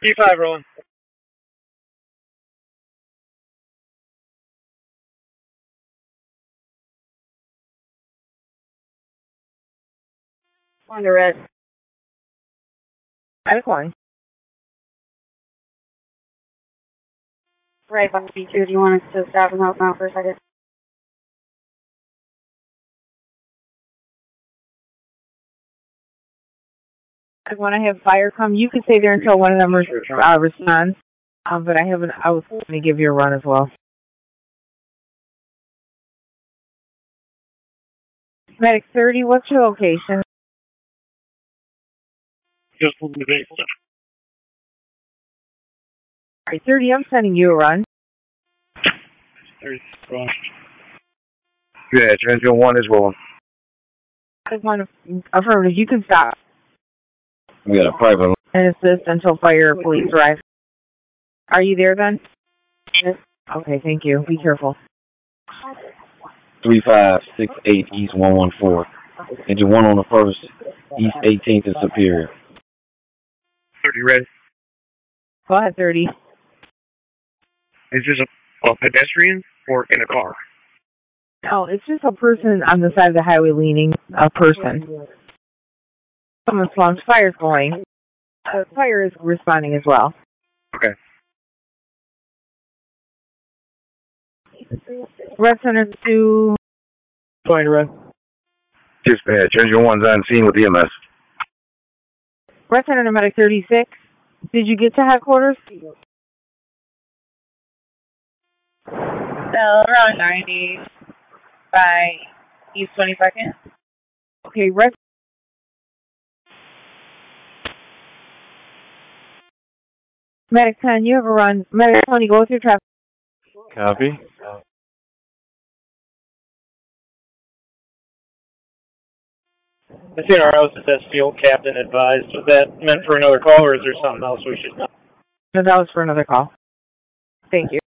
D5 rolling. On the red. I'm calling. Right, on B2, do you want us to stop and help out for a second? When I have fire come, you can stay there until one of them responds. But I was going to give you a run as well. Medic 30, what's your location? Just moving the vehicle. Alright, 30, I'm sending you a run. 30, wrong. Yeah, Transient 1 is rolling. I just want to affirmative, you can stop We got a private. and assist until fire or police arrive. Are you there then? Yes. Okay, thank you. Be careful. 3568 East 114. Engine 1 on the first, East 18th and Superior. 30 red. Go ahead, 30. Is this a pedestrian or in a car? No, it's just a person on the side of the highway leaning. A person. Someone's long fire's going. The fire is responding as well. Okay. Red Center 2. Fine, red. Dispatch, Engine 1's on scene with EMS. Red Center Medic 36. Did you get to headquarters? Around 90 by East 22nd. Okay, Red. Medic 10, you have a run. Medic 20, go with your traffic. Copy. The CRO says field captain advised. Was that meant for another call, or is there something else we should know? No, that was for another call. Thank you.